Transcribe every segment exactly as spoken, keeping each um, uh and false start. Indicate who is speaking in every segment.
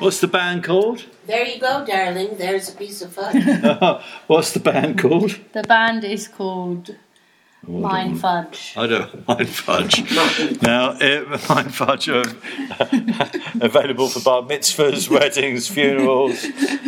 Speaker 1: What's the band called?
Speaker 2: There you go, darling. There's a piece of fun.
Speaker 1: What's the band called?
Speaker 3: The band is called
Speaker 1: Oh,
Speaker 3: Mind Fudge.
Speaker 1: I don't mind fudge. Now, it, mind fudge are available for bar mitzvahs, weddings, funerals,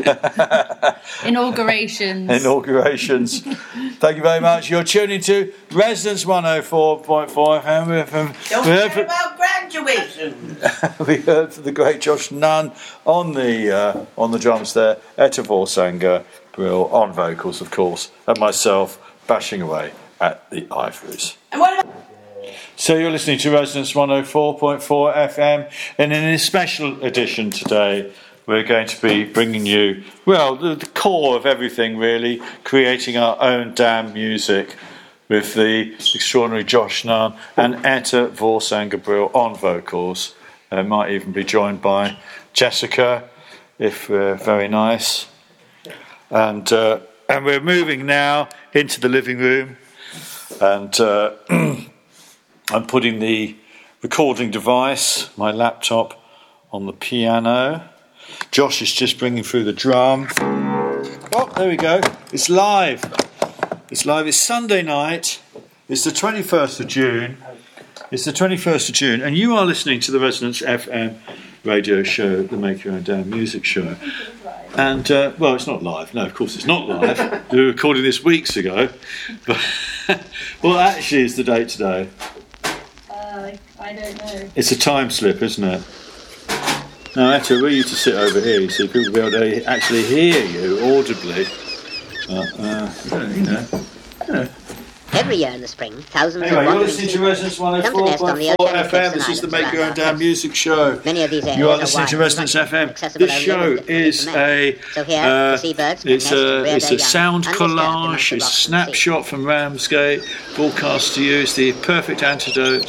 Speaker 3: Inaugurations.
Speaker 1: inaugurations. Thank you very much. You're tuning to Resonance one oh four point four F M. We're from,
Speaker 2: Don't
Speaker 1: we heard
Speaker 2: forget
Speaker 1: from,
Speaker 2: about graduation.
Speaker 1: we heard from the great Josh Nunn on the uh, on the drums there, Etta Vorsanger Brill on vocals, of course, and myself bashing away at the Ivories.
Speaker 2: And what about...
Speaker 1: So you're listening to Resonance one oh four point four F M, and in a special edition today, we're going to be bringing you, well, the, the core of everything really, creating our own damn music with the extraordinary Josh Nunn and Etta Vorsanger Brill on vocals. Uh, might even be joined by Jessica, if we're very nice. And uh, and we're moving now into the living room. And uh, I'm putting the recording device, my laptop, on the piano. Josh is just bringing through the drum. Oh, there we go. It's live. It's live. It's Sunday night. It's the twenty-first of June. It's the twenty-first of June. And you are listening to the Resonance F M radio show, the Make Your Own Damn Music show. And, uh, well, it's not live. No, of course it's not live. We were recording this weeks ago. But well, actually, it's the date today.
Speaker 3: Uh, I don't know.
Speaker 1: It's a time slip, isn't it? Now, Etta, we used to sit over here, you see, people will be able to actually hear you audibly. Uh, uh, you know, you know.
Speaker 4: Every year in the spring, thousands
Speaker 1: Anyway,
Speaker 4: of
Speaker 1: you're
Speaker 4: wandering
Speaker 1: listening to
Speaker 4: seamen
Speaker 1: Resonance one oh
Speaker 4: come to
Speaker 1: four
Speaker 4: nest on
Speaker 1: point
Speaker 4: the
Speaker 1: four
Speaker 4: oceanic
Speaker 1: F M.
Speaker 4: cliffs
Speaker 1: This
Speaker 4: and
Speaker 1: is the
Speaker 4: islands
Speaker 1: Make Your Own
Speaker 4: around
Speaker 1: Damn
Speaker 4: our
Speaker 1: Music show.
Speaker 4: Many of these areas
Speaker 1: You are
Speaker 4: are
Speaker 1: listening to
Speaker 4: wide,
Speaker 1: Resonance F M.
Speaker 4: accessible
Speaker 1: This
Speaker 4: only
Speaker 1: show
Speaker 4: limited to
Speaker 1: is
Speaker 4: men.
Speaker 1: a
Speaker 4: So here,
Speaker 1: uh,
Speaker 4: the seabirds can
Speaker 1: it's
Speaker 4: nest and
Speaker 1: a
Speaker 4: rear
Speaker 1: it's
Speaker 4: their
Speaker 1: a
Speaker 4: young
Speaker 1: sound
Speaker 4: undisturbed amongst
Speaker 1: collage.
Speaker 4: the
Speaker 1: It's a
Speaker 4: rocks of the sea.
Speaker 1: snapshot from Ramsgate, broadcast to you. It's the perfect antidote.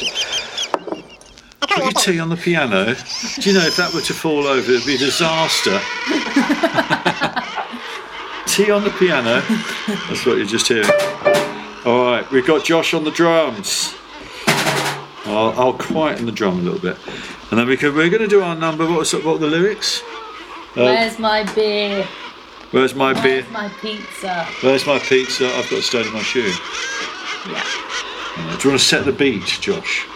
Speaker 1: Put your tea on the piano. Do you know if that were to fall over, it'd be a disaster. Tea on the piano. That's what you're just hearing. All right, we've got Josh on the drums. I'll, I'll quieten the drum a little bit, and then we can, we're going to do our number. What was what were the lyrics? Uh,
Speaker 3: Where's my beer?
Speaker 1: Where's my beer?
Speaker 3: Where's my pizza?
Speaker 1: Where's my pizza? I've got a stone in my shoe.
Speaker 3: Yeah.
Speaker 1: Uh, do you want to set the beat, Josh?